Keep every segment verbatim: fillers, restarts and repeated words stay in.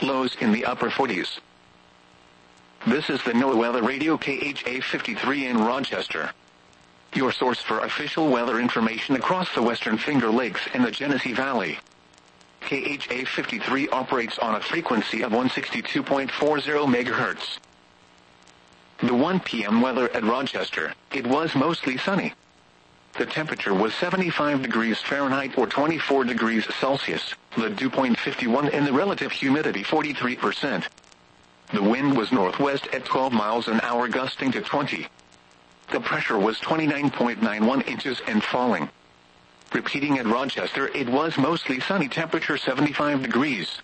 Lows in the upper forties. This is the NOAA Weather Radio K H A fifty-three in Rochester, your source for official weather information across the Western Finger Lakes and the Genesee Valley. K H A fifty-three operates on a frequency of one sixty-two point four zero megahertz. The one p m weather at Rochester, it was mostly sunny. The temperature was seventy-five degrees Fahrenheit or twenty-four degrees Celsius, the dew point fifty-one and the relative humidity forty-three percent. The wind was northwest at twelve miles an hour gusting to twenty. The pressure was twenty-nine point nine one inches and falling. Repeating at Rochester, it was mostly sunny, temperature seventy-five degrees.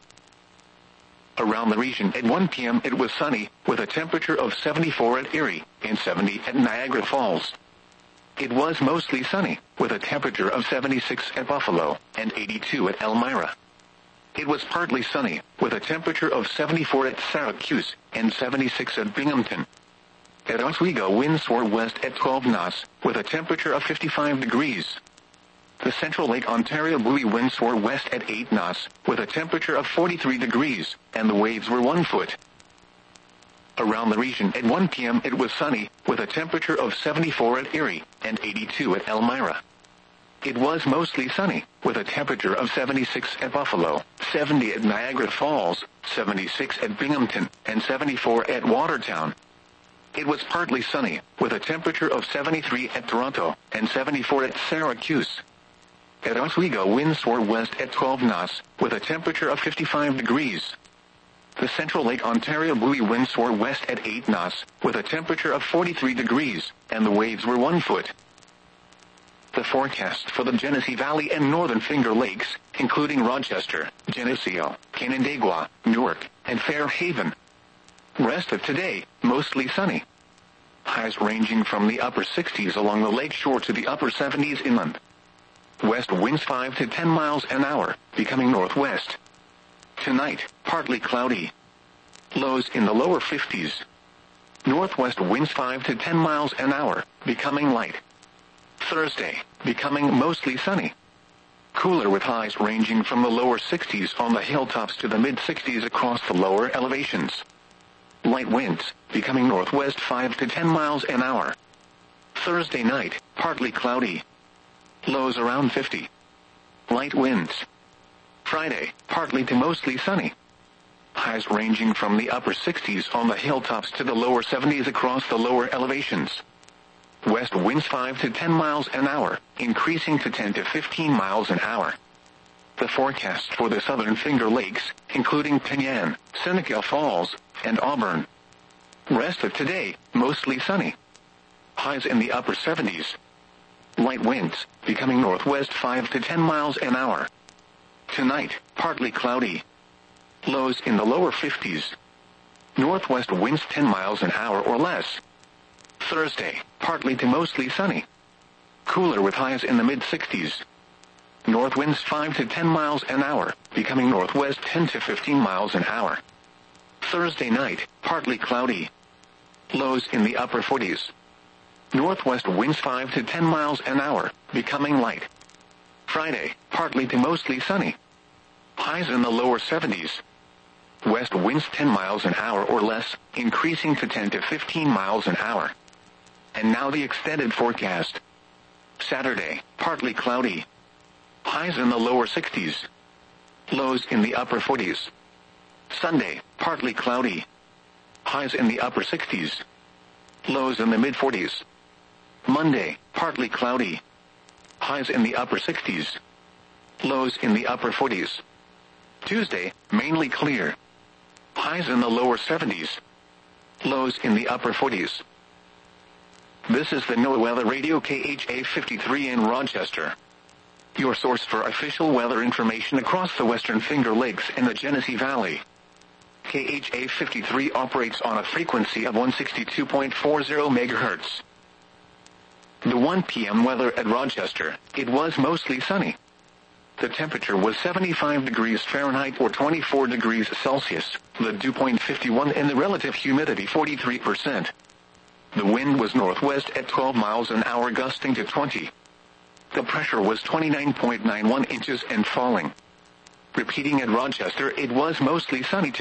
Around the region at one p m it was sunny, with a temperature of seventy-four at Erie and seventy at Niagara Falls. It was mostly sunny, with a temperature of seventy-six at Buffalo and eighty-two at Elmira. It was partly sunny, with a temperature of seventy-four at Syracuse and seventy-six at Binghamton. At Oswego, winds were west at twelve knots, with a temperature of fifty-five degrees. The Central Lake Ontario buoy winds were west at eight knots, with a temperature of forty-three degrees, and the waves were one foot. Around the region at one p m it was sunny, with a temperature of seventy-four at Erie and eighty-two at Elmira. It was mostly sunny, with a temperature of seventy-six at Buffalo, seventy at Niagara Falls, seventy-six at Binghamton, and seventy-four at Watertown. It was partly sunny, with a temperature of seventy-three at Toronto and seventy-four at Syracuse. At Oswego, winds were west at twelve knots, with a temperature of fifty-five degrees. The Central Lake Ontario buoy winds were west at eight knots, with a temperature of forty-three degrees, and the waves were one foot. The forecast for the Genesee Valley and Northern Finger Lakes, including Rochester, Geneseo, Canandaigua, Newark, and Fairhaven. Rest of today, mostly sunny. Highs ranging from the upper sixties along the lake shore to the upper seventies inland. West winds five to ten miles an hour, becoming northwest. Tonight, partly cloudy. Lows in the lower fifties. Northwest winds five to ten miles an hour, becoming light. Thursday, becoming mostly sunny. Cooler with highs ranging from the lower sixties on the hilltops to the mid-sixties across the lower elevations. Light winds, becoming northwest five to ten miles an hour. Thursday night, partly cloudy. Lows around fifty. Light winds. Friday, partly to mostly sunny. Highs ranging from the upper sixties on the hilltops to the lower seventies across the lower elevations. West winds five to ten miles an hour, increasing to ten to fifteen miles an hour. The forecast for the Southern Finger Lakes, including Penyan, Seneca Falls, and Auburn. Rest of today, mostly sunny. Highs in the upper seventies. Light winds, becoming northwest five to ten miles an hour. Tonight, partly cloudy. Lows in the lower fifties. Northwest winds ten miles an hour or less. Thursday, partly to mostly sunny. Cooler with highs in the mid-sixties. North winds five to ten miles an hour, becoming northwest ten to fifteen miles an hour. Thursday night, partly cloudy. Lows in the upper forties. Northwest winds five to ten miles an hour, becoming light. Friday, partly to mostly sunny. Highs in the lower seventies. West winds ten miles an hour or less, increasing to ten to fifteen miles an hour. And now the extended forecast. Saturday, partly cloudy. Highs in the lower sixties. Lows in the upper forties. Sunday, partly cloudy. Highs in the upper sixties. Lows in the mid-forties. Monday, partly cloudy. Highs in the upper sixties. Lows in the upper forties. Tuesday, mainly clear. Highs in the lower seventies. Lows in the upper forties. This is the NOAA Weather Radio K H A fifty-three in Rochester, your source for official weather information across the Western Finger Lakes and the Genesee Valley. K H A fifty-three operates on a frequency of one sixty-two point four zero megahertz. The one p m weather at Rochester, it was mostly sunny. The temperature was seventy-five degrees Fahrenheit or twenty-four degrees Celsius, the dew point fifty-one and the relative humidity forty-three percent. The wind was northwest at twelve miles an hour gusting to twenty. The pressure was twenty-nine point nine one inches and falling. Repeating at Rochester, it was mostly sunny.